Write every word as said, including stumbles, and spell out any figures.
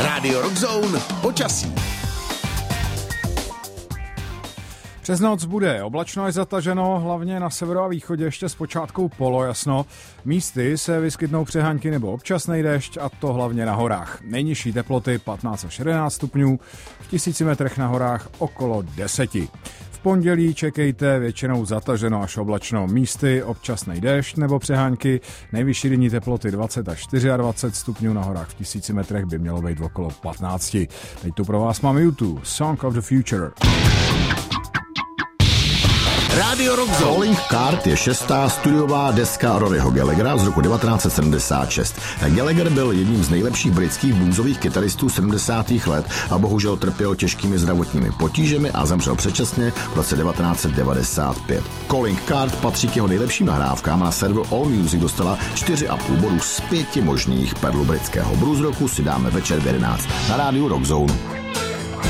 Rádio Rockzone počasí. Přes noc bude oblačno až zataženo, hlavně na severu a východě ještě zpočátku polojasno. Místy se vyskytnou přeháňky nebo občasný déšť, a to hlavně na horách. Nejnižší teploty patnáct až jedenáct stupňů, v tisíci metrech na horách okolo deset. V pondělí čekejte většinou zataženo až oblačno, místy občasný déšť nebo přeháňky, nejvyšší denní teploty dvacet až dvacet čtyři stupňů, na horách v tisíci metrech by mělo být okolo patnáct. Teď tu pro vás máme YouTube, Song of the Future. Rádio Rockzone. Calling Card je šestá studiová deska Roryho Gallaghera z roku devatenáct set sedmdesát šest. Gallagher byl jedním z nejlepších britských bluesových kytaristů sedmdesátých let a bohužel trpěl těžkými zdravotními potížemi a zemřel předčasně v roce devatenáct set devadesát pět. Calling Card patří k jeho nejlepším nahrávkám, na serveru AllMusic dostala čtyři a půl bodů z pěti možných. Perlu britského blues roku si dáme večer v jedenáct na rádiu Rockzone.